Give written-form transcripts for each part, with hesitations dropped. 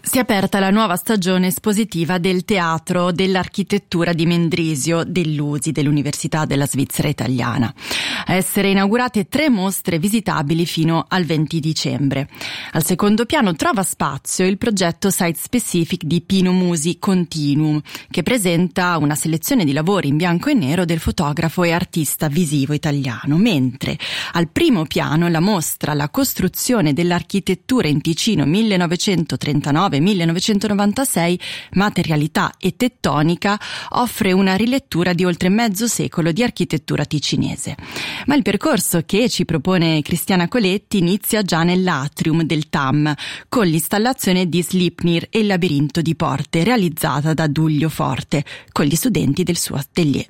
Si è aperta la nuova stagione espositiva del Teatro dell'Architettura di Mendrisio dell'USI, dell'Università della Svizzera Italiana. A essere inaugurate 3 mostre visitabili fino al 20 dicembre. Al secondo piano trova spazio il progetto Site Specific di Pino Musi Continuum, che presenta una selezione di lavori in bianco e nero del fotografo e artista visivo italiano, mentre al primo piano la mostra La costruzione dell'architettura in Ticino 1939-1996, materialità e tettonica, offre una rilettura di oltre mezzo secolo di architettura ticinese. Ma il percorso che ci propone Cristiana Coletti inizia già nell'atrium del TAM, con l'installazione di Sleipnir e il labirinto di porte, realizzata da Duglio Forte, con gli studenti del suo atelier.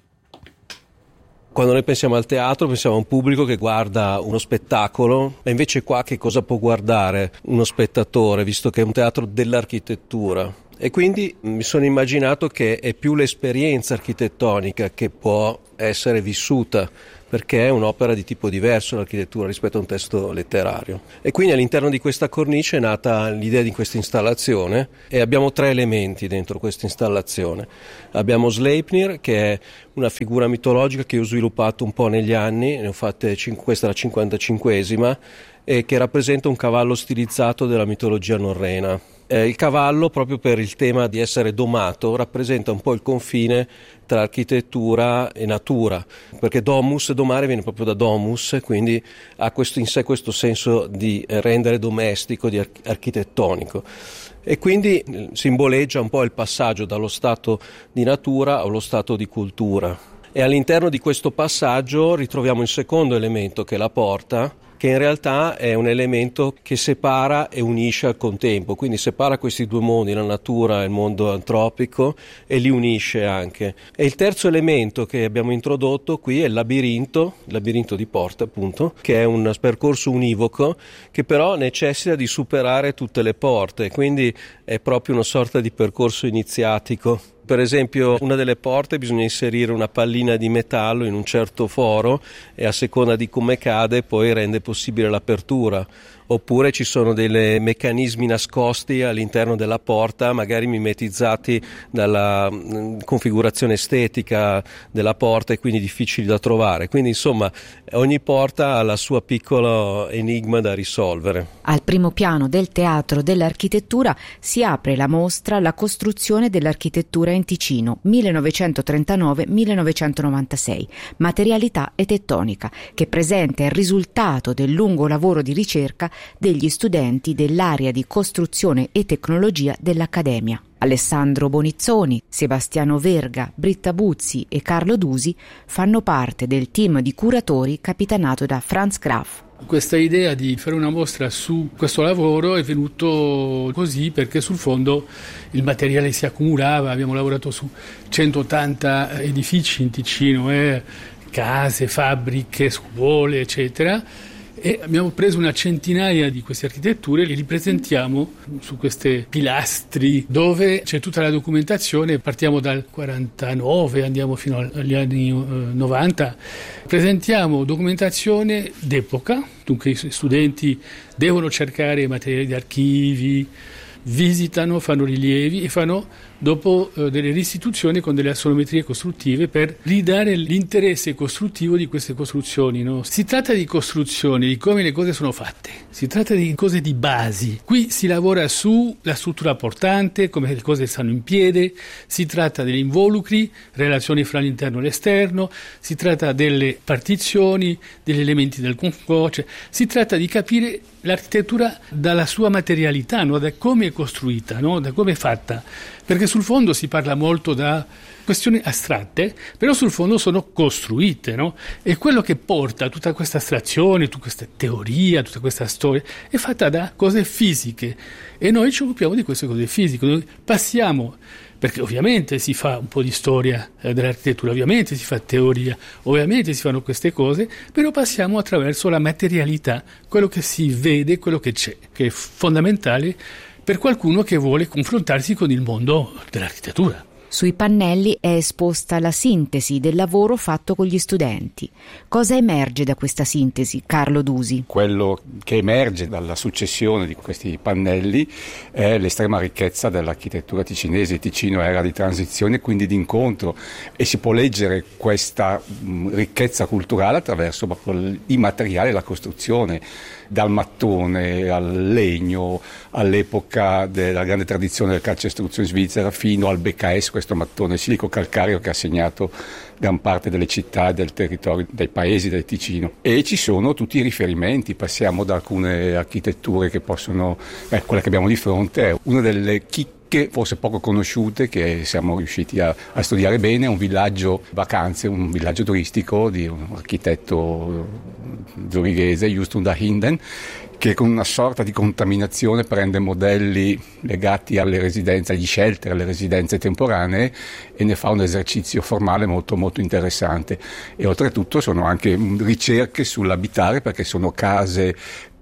Quando noi pensiamo al teatro pensiamo a un pubblico che guarda uno spettacolo, ma invece qua che cosa può guardare uno spettatore, visto che è un teatro dell'architettura? E quindi mi sono immaginato che è più l'esperienza architettonica che può essere vissuta, perché è un'opera di tipo diverso l'architettura rispetto a un testo letterario. E quindi all'interno di questa cornice è nata l'idea di questa installazione e abbiamo 3 elementi dentro questa installazione. Abbiamo Sleipnir, che è una figura mitologica che ho sviluppato un po' negli anni, ne ho fatte questa è la 55esima, e che rappresenta un cavallo stilizzato della mitologia norrena. Il cavallo, proprio per il tema di essere domato, rappresenta un po' il confine tra architettura e natura, perché domus, domare, viene proprio da domus, quindi ha in sé questo senso di rendere domestico, di architettonico. E quindi simboleggia un po' il passaggio dallo stato di natura allo stato di cultura. E all'interno di questo passaggio ritroviamo il secondo elemento, che è la porta, che in realtà è un elemento che separa e unisce al contempo, quindi separa questi 2 mondi, la natura e il mondo antropico, e li unisce anche. E il terzo elemento che abbiamo introdotto qui è il labirinto di porte appunto, che è un percorso univoco che però necessita di superare tutte le porte, quindi è proprio una sorta di percorso iniziatico. Per esempio, una delle porte bisogna inserire una pallina di metallo in un certo foro e a seconda di come cade poi rende possibile l'apertura. Oppure ci sono dei meccanismi nascosti all'interno della porta, magari mimetizzati dalla configurazione estetica della porta e quindi difficili da trovare. Quindi insomma ogni porta ha la sua piccolo enigma da risolvere. Al primo piano del Teatro dell'Architettura si apre la mostra La costruzione dell'architettura in Ticino 1939-1996, materialità e tettonica, che presenta il risultato del lungo lavoro di ricerca degli studenti dell'area di costruzione e tecnologia dell'Accademia. Alessandro Bonizzoni, Sebastiano Verga, Britta Buzzi e Carlo Dusi fanno parte del team di curatori capitanato da Franz Graf. Questa idea di fare una mostra su questo lavoro è venuto così perché sul fondo il materiale si accumulava, abbiamo lavorato su 180 edifici in Ticino, case, fabbriche, scuole, eccetera. E abbiamo preso una centinaia di queste architetture e li presentiamo su questi pilastri dove c'è tutta la documentazione. Partiamo dal 49, andiamo fino agli anni 90. Presentiamo documentazione d'epoca, dunque i studenti devono cercare materiali di archivi, visitano, fanno rilievi e fanno dopo delle restituzioni con delle assonometrie costruttive per ridare l'interesse costruttivo di queste costruzioni, no? Si tratta di costruzioni, di come le cose sono fatte, si tratta di cose di basi. Qui si lavora sulla struttura portante, come le cose stanno in piedi, si tratta degli involucri, relazioni fra l'interno e l'esterno, si tratta delle partizioni, degli elementi del concoce, si tratta di capire l'architettura dalla sua materialità, no? Da come è costruita, no? Da come è fatta, perché sul fondo si parla molto da questioni astratte, però sul fondo sono costruite, no? E quello che porta tutta questa astrazione, tutta questa teoria, tutta questa storia è fatta da cose fisiche e noi ci occupiamo di queste cose fisiche. Noi passiamo, perché ovviamente si fa un po' di storia dell'architettura, ovviamente si fa teoria, ovviamente si fanno queste cose, però passiamo attraverso la materialità, quello che si vede, quello che c'è, che è fondamentale per qualcuno che vuole confrontarsi con il mondo dell'architettura. Sui pannelli è esposta la sintesi del lavoro fatto con gli studenti. Cosa emerge da questa sintesi, Carlo Dusi? Quello che emerge dalla successione di questi pannelli è l'estrema ricchezza dell'architettura ticinese. Il Ticino era di transizione, quindi di incontro, e si può leggere questa ricchezza culturale attraverso proprio i materiali e la costruzione, dal mattone al legno, all'epoca della grande tradizione del calcestruzzo in Svizzera, fino al BKS, questo mattone silico-calcareo che ha segnato gran parte delle città, del territorio, dei paesi del Ticino. E ci sono tutti i riferimenti, passiamo da alcune architetture che possono, quella che abbiamo di fronte è una delle chicche forse poco conosciute che siamo riusciti a studiare bene, un villaggio vacanze, un villaggio turistico di un architetto zurighese, Justus Dahinden, che con una sorta di contaminazione prende modelli legati alle residenze, agli shelter, alle residenze temporanee, e ne fa un esercizio formale molto molto interessante. E oltretutto sono anche ricerche sull'abitare, perché sono case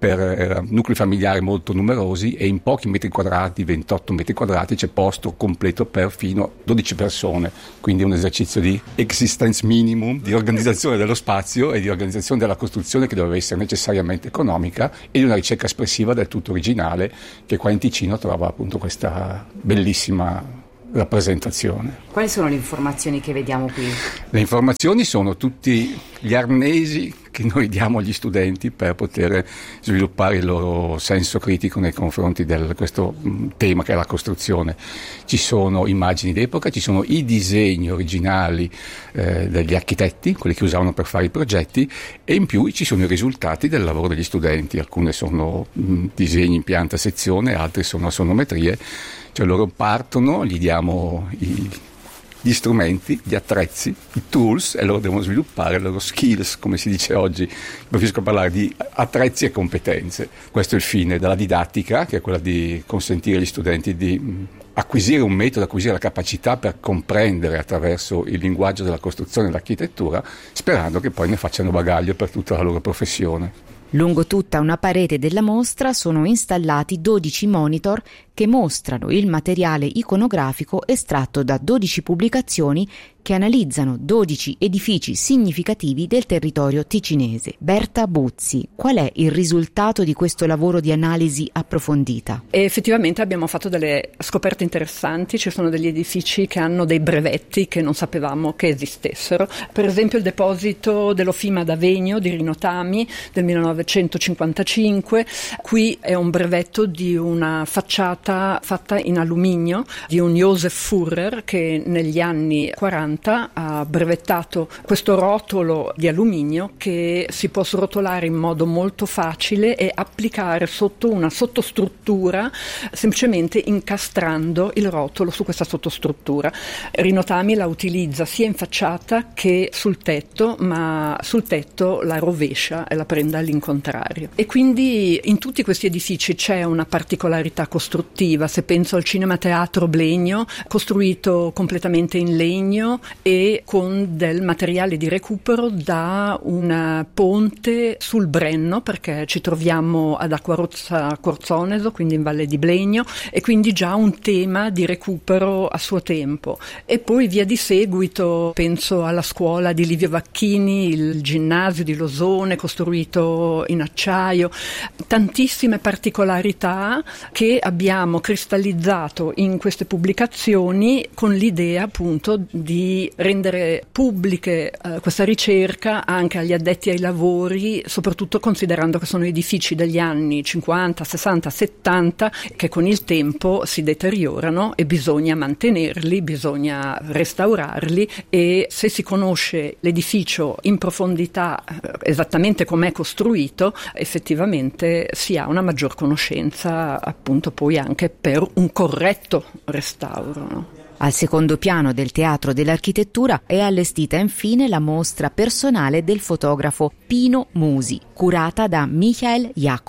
per nuclei familiari molto numerosi, e in pochi metri quadrati, 28 metri quadrati, c'è posto completo per fino a 12 persone, quindi un esercizio di existence minimum, di organizzazione dello spazio e di organizzazione della costruzione, che doveva essere necessariamente economica, e di una ricerca espressiva del tutto originale, che qua in Ticino trova appunto questa bellissima rappresentazione. Quali sono le informazioni che vediamo qui? Le informazioni sono tutti gli arnesi che noi diamo agli studenti per poter sviluppare il loro senso critico nei confronti di questo tema che è la costruzione. Ci sono immagini d'epoca, ci sono i disegni originali degli architetti, quelli che usavano per fare i progetti, e in più ci sono i risultati del lavoro degli studenti. Alcune sono disegni in pianta sezione, altre sono a sonometrie. Cioè loro partono, gli diamo gli strumenti, gli attrezzi, i tools, e loro devono sviluppare le loro skills, come si dice oggi. Preferisco parlare di attrezzi e competenze. Questo è il fine della didattica, che è quella di consentire agli studenti di acquisire un metodo, acquisire la capacità per comprendere attraverso il linguaggio della costruzione e dell'architettura, sperando che poi ne facciano bagaglio per tutta la loro professione. Lungo tutta una parete della mostra sono installati 12 monitor che mostrano il materiale iconografico estratto da 12 pubblicazioni che analizzano 12 edifici significativi del territorio ticinese. Berta Buzzi, qual è il risultato di questo lavoro di analisi approfondita? E effettivamente abbiamo fatto delle scoperte interessanti. Ci sono degli edifici che hanno dei brevetti che non sapevamo che esistessero. Per esempio il deposito dell'Ofima d'Avegno di Rinotami del 1955. Qui è un brevetto di una facciata fatta in alluminio di un Josef Führer, che negli anni 40 ha brevettato questo rotolo di alluminio che si può srotolare in modo molto facile e applicare sotto una sottostruttura, semplicemente incastrando il rotolo su questa sottostruttura. Rinotami la utilizza sia in facciata che sul tetto, ma sul tetto la rovescia e la prende all'incontrario. E quindi in tutti questi edifici c'è una particolarità costruttiva. Se penso al Cinema Teatro Blegno, costruito completamente in legno e con del materiale di recupero da un ponte sul Brenno, perché ci troviamo ad Acquarozza Corzoneso, quindi in Valle di Blegno, e quindi già un tema di recupero a suo tempo. E poi via di seguito penso alla scuola di Livio Vacchini, il ginnasio di Losone costruito in acciaio, tantissime particolarità che abbiamo cristallizzato in queste pubblicazioni con l'idea appunto di rendere pubbliche questa ricerca anche agli addetti ai lavori, soprattutto considerando che sono edifici degli anni 50, 60, 70 che con il tempo si deteriorano e bisogna mantenerli, bisogna restaurarli, e se si conosce l'edificio in profondità esattamente com'è costruito, effettivamente si ha una maggior conoscenza appunto poi anche per un corretto restauro, no? Al secondo piano del Teatro dell'Architettura è allestita infine la mostra personale del fotografo Pino Musi, curata da Michael Jacob.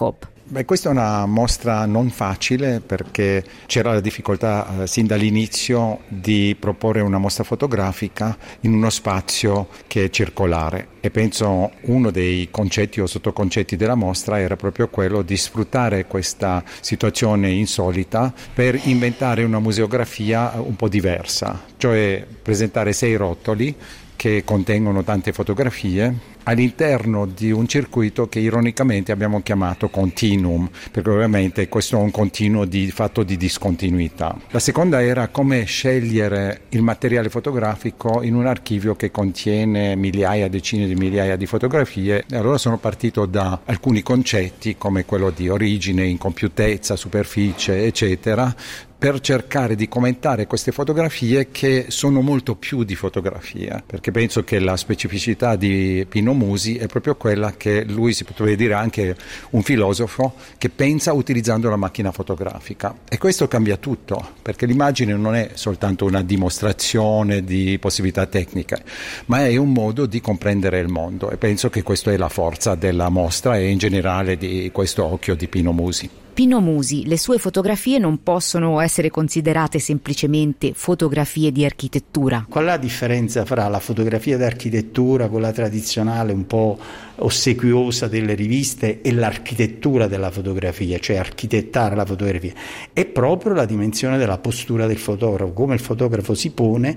Questa è una mostra non facile perché c'era la difficoltà sin dall'inizio di proporre una mostra fotografica in uno spazio che è circolare, e penso uno dei concetti o sottoconcetti della mostra era proprio quello di sfruttare questa situazione insolita per inventare una museografia un po' diversa, cioè presentare 6 rotoli che contengono tante fotografie all'interno di un circuito che ironicamente abbiamo chiamato continuum, perché ovviamente questo è un continuo fatto di discontinuità. La seconda era come scegliere il materiale fotografico in un archivio che contiene decine di migliaia di fotografie, e allora sono partito da alcuni concetti come quello di origine, incompiutezza, superficie, eccetera, per cercare di commentare queste fotografie che sono molto più di fotografia, perché penso che la specificità di Pino Musi è proprio quella che lui, si potrebbe dire anche un filosofo, che pensa utilizzando la macchina fotografica, e questo cambia tutto, perché l'immagine non è soltanto una dimostrazione di possibilità tecniche, ma è un modo di comprendere il mondo, e penso che questa è la forza della mostra e in generale di questo occhio di Pino Musi. Pino Musi, le sue fotografie non possono essere considerate semplicemente fotografie di architettura. Qual è la differenza fra la fotografia d'architettura, quella tradizionale un po' ossequiosa delle riviste, e l'architettura della fotografia, cioè architettare la fotografia? È proprio la dimensione della postura del fotografo, come il fotografo si pone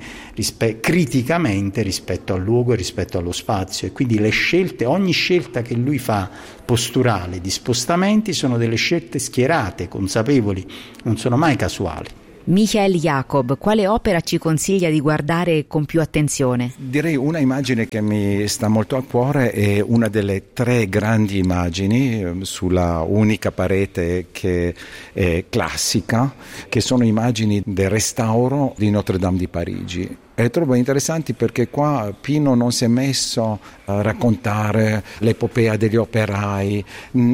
criticamente rispetto al luogo e rispetto allo spazio, e quindi le scelte, ogni scelta che lui fa posturale, di spostamenti, sono delle scelte schierate, consapevoli, non sono mai casuali. Michael Jacob, quale opera ci consiglia di guardare con più attenzione? Direi una immagine che mi sta molto a cuore è una delle 3 grandi immagini sulla unica parete che è classica, che sono immagini del restauro di Notre Dame di Parigi. E le trovo interessanti perché qua Pino non si è messo a raccontare l'epopea degli operai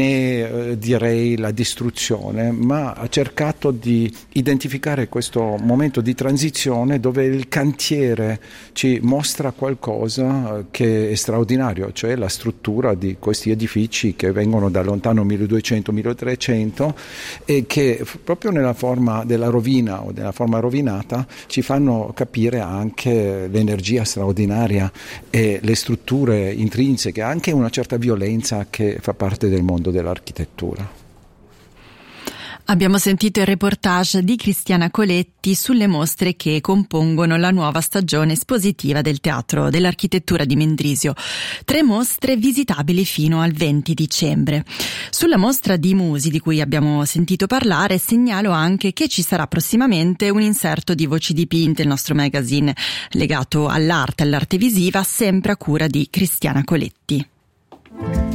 né direi la distruzione, ma ha cercato di identificare questo momento di transizione dove il cantiere ci mostra qualcosa che è straordinario, cioè la struttura di questi edifici che vengono da lontano 1200-1300 e che proprio nella forma della rovina o della forma rovinata ci fanno capire anche l'energia straordinaria e le strutture intrinseche, anche una certa violenza che fa parte del mondo dell'architettura. Abbiamo sentito il reportage di Cristiana Coletti sulle mostre che compongono la nuova stagione espositiva del Teatro dell'Architettura di Mendrisio. 3 mostre visitabili fino al 20 dicembre. Sulla mostra di Musi di cui abbiamo sentito parlare segnalo anche che ci sarà prossimamente un inserto di Voci dipinte, il nostro magazine legato all'arte visiva, sempre a cura di Cristiana Coletti.